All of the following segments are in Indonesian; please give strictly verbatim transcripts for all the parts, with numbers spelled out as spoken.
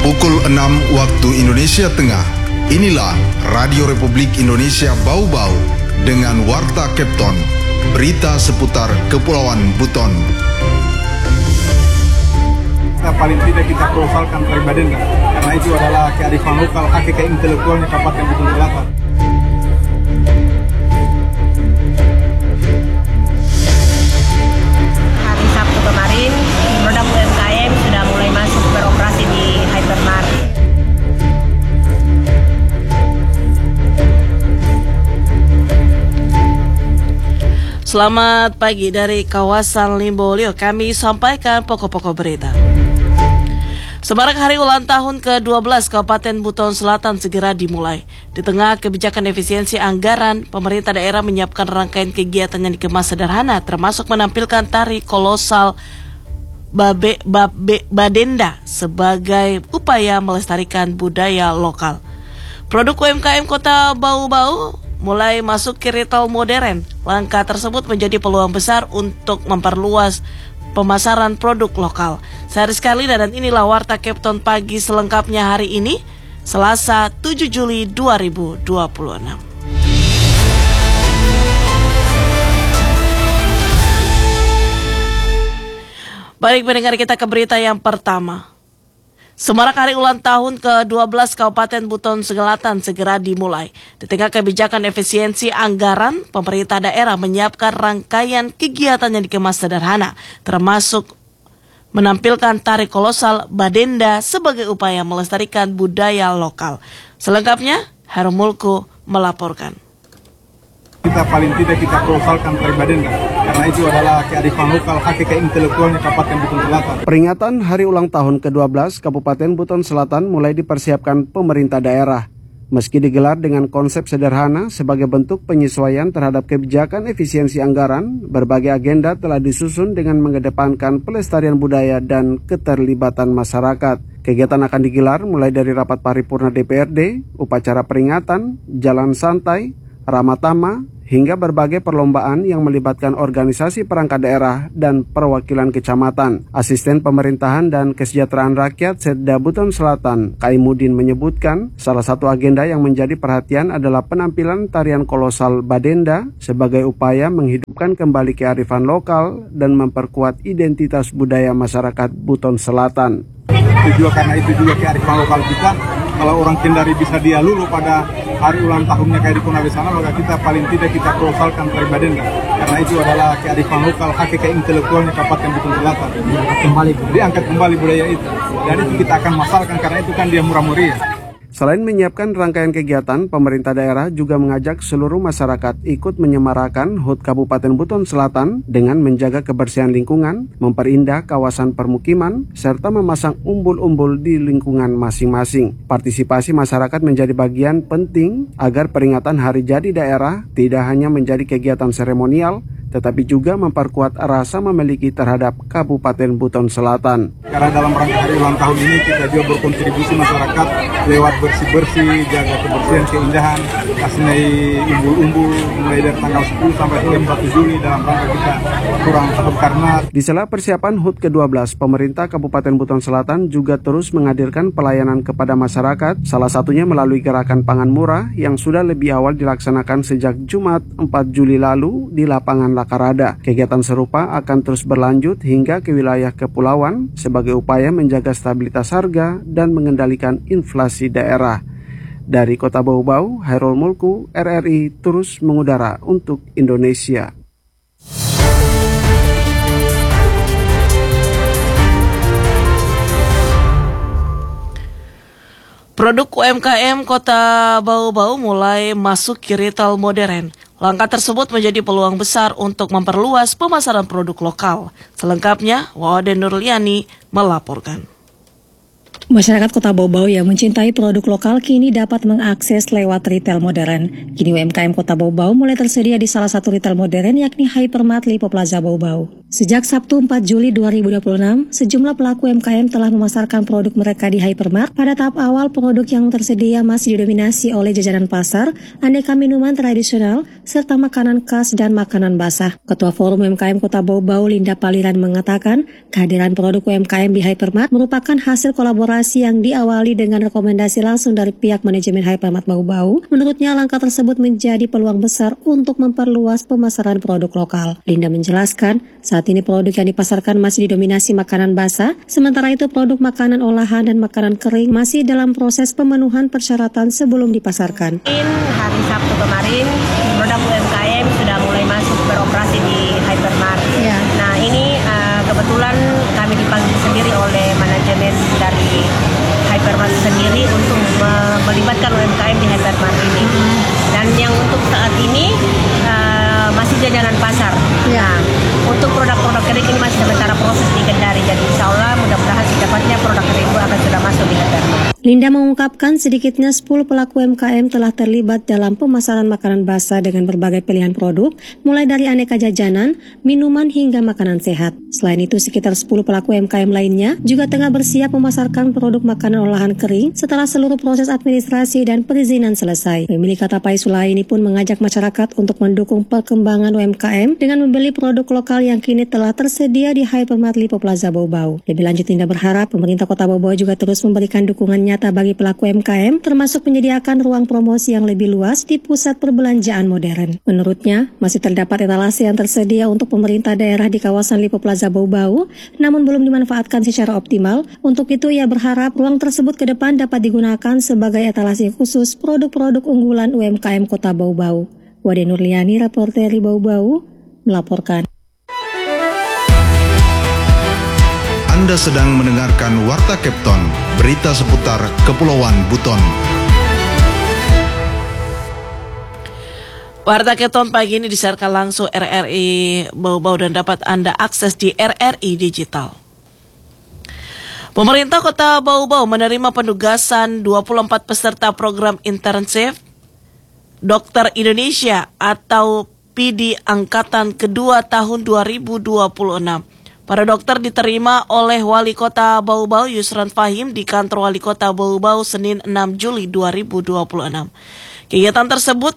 Pukul enam waktu Indonesia Tengah. Inilah Radio Republik Indonesia Bau-Bau dengan Warta Kepton. Berita seputar Kepulauan Buton. Kita paling tidak kita profilkan Tari Badenda, karena itu adalah kearifan lokal, hakikat intelektualnya Kabupaten Buton Selatan. Hari Sabtu kemarin, produk U M K M sudah mulai masuk beroperasi di hypermarket. Selamat pagi dari kawasan Limbolio. Kami sampaikan pokok-pokok berita. Semarak hari ulang tahun ke dua belas Kabupaten Buton Selatan segera dimulai. Di tengah kebijakan efisiensi anggaran, pemerintah daerah menyiapkan rangkaian kegiatan yang dikemas sederhana, termasuk menampilkan tari kolosal Babe, Babe, Badenda sebagai upaya melestarikan budaya lokal. Produk U M K M Kota Bau-Bau mulai masuk ke retail modern. Langkah tersebut menjadi peluang besar untuk memperluas pemasaran produk lokal. Saya Rizka Lina dan inilah Warta Kepton pagi selengkapnya hari ini, Selasa tujuh Juli dua ribu dua puluh enam. Baik pendengar, kita ke berita yang pertama. Semarak hari ulang tahun ke dua belas Kabupaten Buton Selatan segera dimulai. Di tengah kebijakan efisiensi anggaran, pemerintah daerah menyiapkan rangkaian kegiatan yang dikemas sederhana, termasuk menampilkan tari kolosal Badenda sebagai upaya melestarikan budaya lokal. Selengkapnya, Heru Mulku melaporkan. Kita paling tidak kita profilkan Tari Badenda, karena itu adalah kearifan lokal, hakikat intelektualnya Kabupaten Buton Selatan. Peringatan hari ulang tahun ke dua belas Kabupaten Buton Selatan mulai dipersiapkan pemerintah daerah. Meski digelar dengan konsep sederhana sebagai bentuk penyesuaian terhadap kebijakan efisiensi anggaran, berbagai agenda telah disusun dengan mengedepankan pelestarian budaya dan keterlibatan masyarakat. Kegiatan akan digelar mulai dari rapat paripurna D P R D, upacara peringatan, jalan santai, ramatama, hingga berbagai perlombaan yang melibatkan organisasi perangkat daerah dan perwakilan kecamatan. Asisten Pemerintahan dan Kesejahteraan Rakyat Setda Buton Selatan, Kaimudin menyebutkan, salah satu agenda yang menjadi perhatian adalah penampilan tarian kolosal Badenda sebagai upaya menghidupkan kembali kearifan lokal dan memperkuat identitas budaya masyarakat Buton Selatan. Itu juga karena itu juga kearifan lokal kita. Kalau orang Kendari bisa dia lulu pada hari ulang tahunnya kayak di Konawe sana, maka kita paling tidak kita profilkan Tari Badenda, karena itu adalah kearifan lokal, hakikat intelektualnya Kabupaten Buton Selatan. Diangkat kembali, diangkat kembali budaya itu, dan itu kita akan masalkan karena itu kan dia murah meriah. Selain menyiapkan rangkaian kegiatan, pemerintah daerah juga mengajak seluruh masyarakat ikut menyemarakan H U T Kabupaten Buton Selatan dengan menjaga kebersihan lingkungan, memperindah kawasan permukiman, serta memasang umbul-umbul di lingkungan masing-masing. Partisipasi masyarakat menjadi bagian penting agar peringatan Hari Jadi Daerah tidak hanya menjadi kegiatan seremonial, tetapi juga memperkuat rasa memiliki terhadap Kabupaten Buton Selatan. Karena dalam rangka hari ulang tahun ini kita juga berkontribusi masyarakat lewat bersih-bersih, jaga kebersihan, keindahan, kasih umbul-umbul mulai dari tanggal sepuluh sampai satu Juli dalam rangka kita kurang tahun karena. Di sela persiapan H U T ke dua belas, pemerintah Kabupaten Buton Selatan juga terus menghadirkan pelayanan kepada masyarakat, salah satunya melalui gerakan pangan murah yang sudah lebih awal dilaksanakan sejak Jumat empat Juli lalu di lapangan Lakarada. Kegiatan serupa akan terus berlanjut hingga ke wilayah kepulauan sebagai upaya menjaga stabilitas harga dan mengendalikan inflasi daerah. Dari Kota Bau-Bau, Hairul Mulku, R R I terus mengudara untuk Indonesia. Produk U M K M Kota Bau-Bau mulai masuk ke retail modern. Langkah tersebut menjadi peluang besar untuk memperluas pemasaran produk lokal. Selengkapnya, Wawade Nurliani melaporkan. Masyarakat Kota Bau-Bau yang mencintai produk lokal kini dapat mengakses lewat retail modern. Kini U M K M Kota Bau-Bau mulai tersedia di salah satu retail modern yakni Hypermart Lipo Plaza Bau-Bau. Sejak Sabtu empat Juli dua ribu dua puluh enam, sejumlah pelaku U M K M telah memasarkan produk mereka di Hypermart. Pada tahap awal, produk yang tersedia masih didominasi oleh jajanan pasar, aneka minuman tradisional, serta makanan khas dan makanan basah. Ketua Forum U M K M Kota Bau-Bau, Linda Paliran, mengatakan kehadiran produk U M K M di Hypermart merupakan hasil kolaborasi yang diawali dengan rekomendasi langsung dari pihak manajemen Hypermart Bau-Bau. Menurutnya, langkah tersebut menjadi peluang besar untuk memperluas pemasaran produk lokal. Linda menjelaskan, saat Saat ini produk yang dipasarkan masih didominasi makanan basah, sementara itu produk makanan olahan dan makanan kering masih dalam proses pemenuhan persyaratan sebelum dipasarkan. Hari Sabtu kemarin, produk U M K M sudah mulai masuk beroperasi di Hypermart. Ya. Nah ini uh, kebetulan kami dipanggil sendiri oleh manajemen dari Hypermart sendiri untuk uh, melibatkan U M K M di Hypermart ini. Dan yang untuk saat ini uh, masih jajanan pasar. Ya. Nah, untuk produk-produk kering ini masih sementara proses di Kendari. Jadi insya Allah mudah-mudahan secepatnya produk kering itu akan sudah masuk di Hypermart. Linda mengungkapkan sedikitnya sepuluh pelaku U M K M telah terlibat dalam pemasaran makanan basah dengan berbagai pilihan produk, mulai dari aneka jajanan, minuman hingga makanan sehat. Selain itu, sekitar sepuluh pelaku U M K M lainnya juga tengah bersiap memasarkan produk makanan olahan kering setelah seluruh proses administrasi dan perizinan selesai. Pemilik Katapai Sulaini pun mengajak masyarakat untuk mendukung perkembangan U M K M dengan membeli produk lokal yang kini telah tersedia di Hypermart Lipo Plaza Bau-Bau. Lebih lanjut, Linda berharap pemerintah Kota Bau-Bau juga terus memberikan dukungan nyata bagi pelaku U M K M, termasuk menyediakan ruang promosi yang lebih luas di pusat perbelanjaan modern. Menurutnya, masih terdapat etalase yang tersedia untuk pemerintah daerah di kawasan Lipo Plaza Bau-Bau, namun belum dimanfaatkan secara optimal. Untuk itu, ia berharap ruang tersebut ke depan dapat digunakan sebagai etalase khusus produk-produk unggulan U M K M Kota Bau-Bau. Wade Nurliani, reporter di Bau-Bau, melaporkan. Anda sedang mendengarkan Warta Kepton, berita seputar Kepulauan Buton. Warta Kepton pagi ini disiarkan langsung R R I Bau-Bau dan dapat Anda akses di R R I Digital. Pemerintah Kota Bau-Bau menerima penugasan dua puluh empat peserta program internship Dokter Indonesia atau P D Angkatan kedua tahun dua ribu dua puluh enam. Para dokter diterima oleh Wali Kota Bau-Bau Yusran Fahim di kantor Wali Kota Bau-Bau Senin enam Juli dua ribu dua puluh enam. Kegiatan tersebut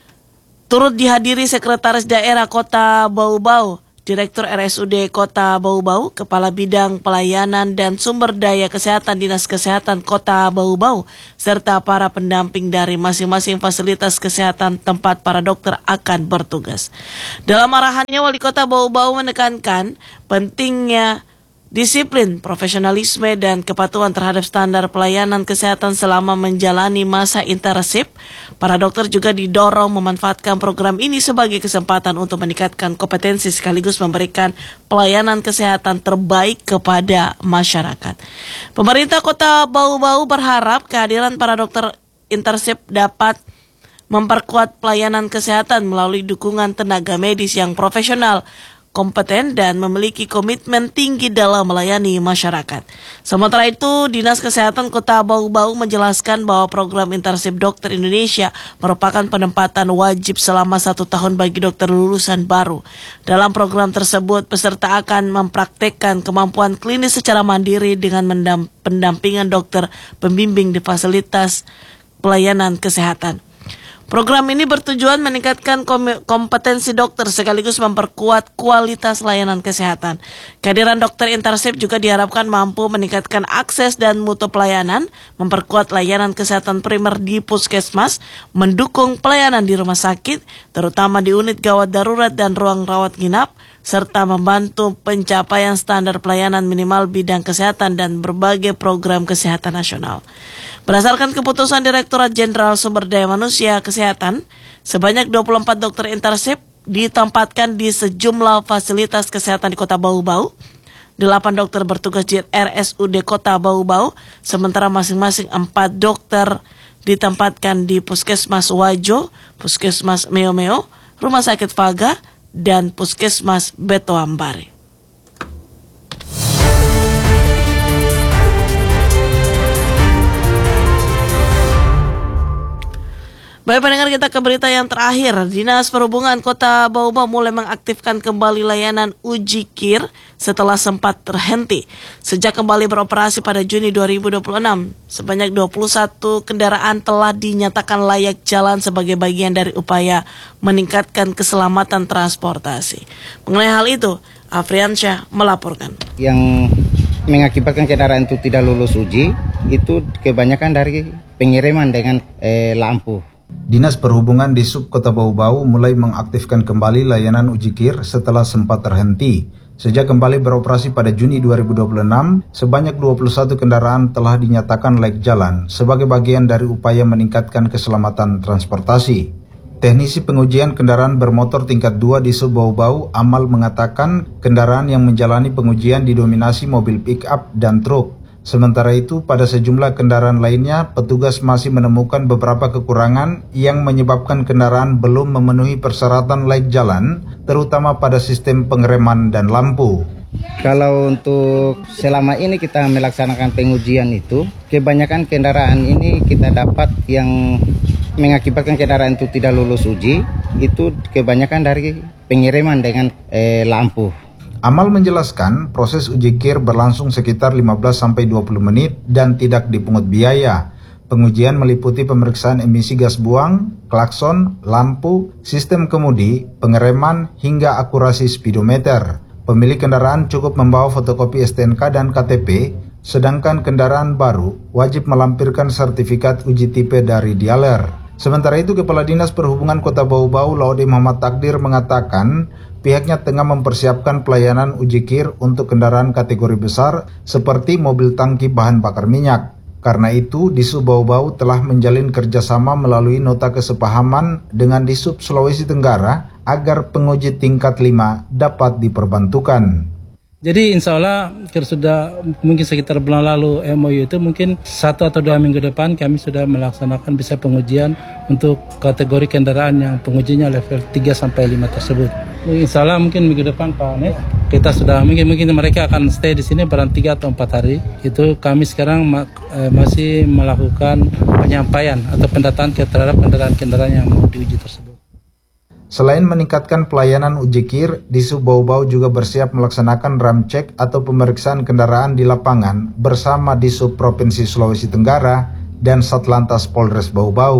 turut dihadiri Sekretaris Daerah Kota Bau-Bau, Direktur R S U D Kota Bau-Bau, Kepala Bidang Pelayanan dan Sumber Daya Kesehatan Dinas Kesehatan Kota Bau-Bau, serta para pendamping dari masing-masing fasilitas kesehatan tempat para dokter akan bertugas. Dalam arahannya, Wali Kota Bau-Bau menekankan pentingnya disiplin, profesionalisme, dan kepatuhan terhadap standar pelayanan kesehatan selama menjalani masa internship. Para dokter juga didorong memanfaatkan program ini sebagai kesempatan untuk meningkatkan kompetensi sekaligus memberikan pelayanan kesehatan terbaik kepada masyarakat. Pemerintah Kota Bau-Bau berharap kehadiran para dokter internship dapat memperkuat pelayanan kesehatan melalui dukungan tenaga medis yang profesional, kompeten, dan memiliki komitmen tinggi dalam melayani masyarakat. Sementara itu, Dinas Kesehatan Kota Bau-Bau menjelaskan bahwa program internship Dokter Indonesia merupakan penempatan wajib selama satu tahun bagi dokter lulusan baru. Dalam program tersebut, peserta akan mempraktekkan kemampuan klinis secara mandiri dengan pendampingan dokter pembimbing di fasilitas pelayanan kesehatan. Program ini bertujuan meningkatkan kompetensi dokter sekaligus memperkuat kualitas layanan kesehatan. Kehadiran dokter internship juga diharapkan mampu meningkatkan akses dan mutu pelayanan, memperkuat layanan kesehatan primer di puskesmas, mendukung pelayanan di rumah sakit, terutama di unit gawat darurat dan ruang rawat inap, serta membantu pencapaian standar pelayanan minimal bidang kesehatan dan berbagai program kesehatan nasional. Berdasarkan keputusan Direktorat Jenderal Sumber Daya Manusia Kesehatan, sebanyak dua puluh empat dokter internship ditempatkan di sejumlah fasilitas kesehatan di Kota Bau-Bau. delapan dokter bertugas di R S U D Kota Bau-Bau, sementara masing-masing empat dokter ditempatkan di Puskesmas Wajo, Puskesmas Meo-Meo, Rumah Sakit Faga, dan Puskesmas Betoambare. Baik pendengar, kita ke berita yang terakhir. Dinas Perhubungan Kota Bau-Bau mulai mengaktifkan kembali layanan uji kir setelah sempat terhenti. Sejak kembali beroperasi pada Juni dua ribu dua puluh enam, sebanyak dua puluh satu kendaraan telah dinyatakan layak jalan sebagai bagian dari upaya meningkatkan keselamatan transportasi. Mengenai hal itu, Afriansyah melaporkan. Yang mengakibatkan kendaraan itu tidak lulus uji, itu kebanyakan dari pengiriman dengan eh, lampu. Dinas Perhubungan di Sub Kota Bau-Bau mulai mengaktifkan kembali layanan uji kir setelah sempat terhenti. Sejak kembali beroperasi pada Juni dua ribu dua puluh enam, sebanyak dua puluh satu kendaraan telah dinyatakan layak jalan sebagai bagian dari upaya meningkatkan keselamatan transportasi. Teknisi pengujian kendaraan bermotor tingkat dua di Sub Bau-Bau, Amal, mengatakan kendaraan yang menjalani pengujian didominasi mobil pick-up dan truk. Sementara itu, pada sejumlah kendaraan lainnya, petugas masih menemukan beberapa kekurangan yang menyebabkan kendaraan belum memenuhi persyaratan layak jalan, terutama pada sistem pengereman dan lampu. Kalau untuk selama ini kita melaksanakan pengujian itu, kebanyakan kendaraan ini kita dapat yang mengakibatkan kendaraan itu tidak lulus uji, itu kebanyakan dari pengiriman dengan eh, lampu. Amal menjelaskan proses uji kir berlangsung sekitar lima belas sampai dua puluh menit dan tidak dipungut biaya. Pengujian meliputi pemeriksaan emisi gas buang, klakson, lampu, sistem kemudi, pengereman, hingga akurasi speedometer. Pemilik kendaraan cukup membawa fotokopi S T N K dan K T P, sedangkan kendaraan baru wajib melampirkan sertifikat uji tipe dari dealer. Sementara itu, Kepala Dinas Perhubungan Kota Bau-Bau, Laude Muhammad Takdir, mengatakan pihaknya tengah mempersiapkan pelayanan uji kir untuk kendaraan kategori besar seperti mobil tangki bahan bakar minyak. Karena itu, Disub Bau-Bau telah menjalin kerjasama melalui nota kesepahaman dengan Disub Sulawesi Tenggara agar penguji tingkat lima dapat diperbantukan. Jadi insya Allah sudah mungkin sekitar bulan lalu M O U itu mungkin satu atau dua minggu depan kami sudah melaksanakan bisa pengujian untuk kategori kendaraan yang pengujinya level tiga sampai lima tersebut. Insya Allah mungkin minggu depan Pak Nek, kita sudah mungkin mungkin mereka akan stay di sini barang tiga atau empat hari. Itu kami sekarang ma eh, masih melakukan penyampaian atau pendataan terhadap kendaraan-kendaraan yang mau diuji tersebut. Selain meningkatkan pelayanan uji kir, Disub Bau-Bau juga bersiap melaksanakan ram cek atau pemeriksaan kendaraan di lapangan bersama Disub Provinsi Sulawesi Tenggara dan Satlantas Polres Bau-Bau.